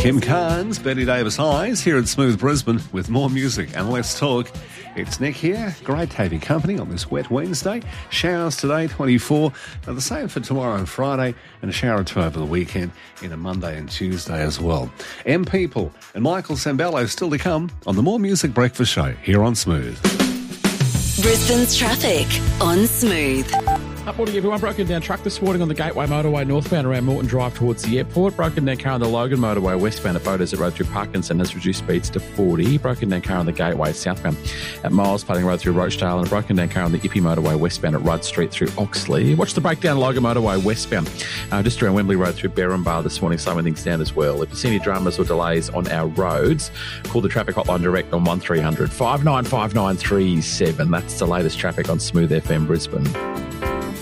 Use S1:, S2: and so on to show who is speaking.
S1: Kim Carnes, Betty Davis Eyes here at Smooth Brisbane with more music and less talk. It's Nick here. Great to have your company on this wet Wednesday. Showers today, 24. And the same for tomorrow and Friday, and a shower or two over the weekend in a Monday and Tuesday as well. M People and Michael Sambello still to come on the More Music Breakfast Show here on Smooth.
S2: Brisbane's traffic on Smooth.
S3: Up morning, everyone. Broken down truck this morning on the Gateway Motorway northbound around Moreton Drive towards the airport. Broken down car on the Logan Motorway westbound at Bodas at Road through Parkinson has reduced speeds to 40. Broken down car on the Gateway southbound at Miles Putting Road through Rochdale, and a broken down car on the Ippy Motorway westbound at Rudd Street through Oxley. Watch the breakdown Logan Motorway westbound just around Wembley Road through Berrinbar this morning, slowing things down as well. If you see any dramas or delays on our roads, call the traffic hotline direct on 1300 595937. That's the latest traffic on Smooth FM Brisbane.